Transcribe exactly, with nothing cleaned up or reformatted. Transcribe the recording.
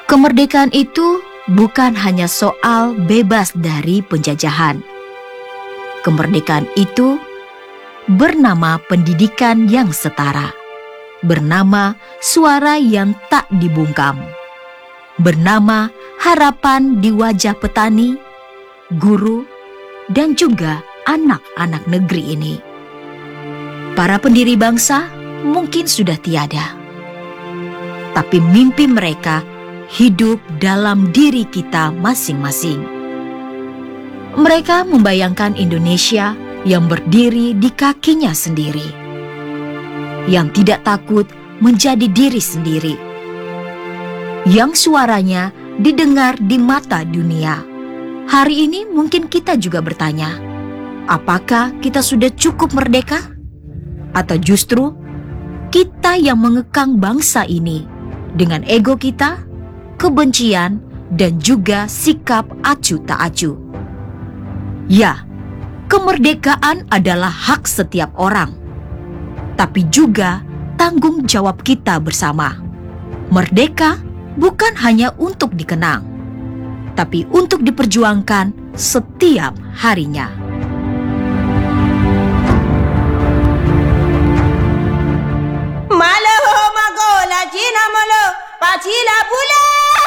Kemerdekaan itu bukan hanya soal bebas dari penjajahan. Kemerdekaan itu bernama pendidikan yang setara, bernama suara yang tak dibungkam, bernama harapan di wajah petani, guru, dan juga anak-anak negeri ini. Para pendiri bangsa mungkin sudah tiada, tapi mimpi mereka hidup dalam diri kita masing-masing. Mereka membayangkan Indonesia yang berdiri di kakinya sendiri, yang tidak takut menjadi diri sendiri, yang suaranya didengar di mata dunia. Hari ini mungkin kita juga bertanya, apakah kita sudah cukup merdeka? Atau justru kita yang mengekang bangsa ini dengan ego kita, kebencian, dan juga sikap acuh tak acuh? Ya, kemerdekaan adalah hak setiap orang, tapi juga tanggung jawab kita bersama. Merdeka bukan hanya untuk dikenang, tapi untuk diperjuangkan setiap harinya.